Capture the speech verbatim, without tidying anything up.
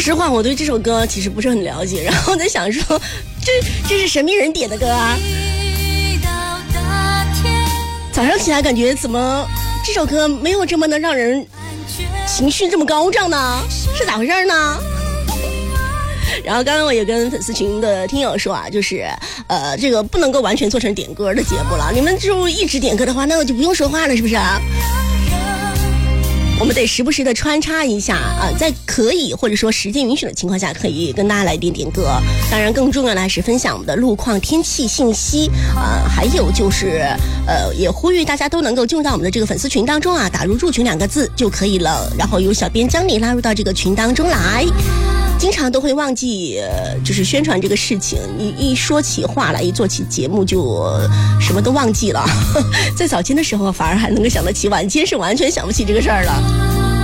实话，我对这首歌其实不是很了解，然后在想说，这这是神秘人点的歌啊。早上起来感觉怎么这首歌没有这么能让人情绪这么高涨呢？是咋回事呢？然后刚刚我也跟粉丝群的听友说啊，就是呃，这个不能够完全做成点歌的节目了。你们就一直点歌的话，那我就不用说话了，是不是啊？我们得时不时的穿插一下啊，在可以或者说时间允许的情况下，可以跟大家来点点歌。当然，更重要的还是分享我们的路况、天气信息啊，还有就是呃，也呼吁大家都能够进入到我们的这个粉丝群当中啊，打入入群两个字就可以了，然后由小编将你拉入到这个群当中来。经常都会忘记呃，就是宣传这个事情，一一说起话来，一做起节目就、呃、什么都忘记了。在早间的时候反而还能够想得起，晚间是完全想不起这个事儿了。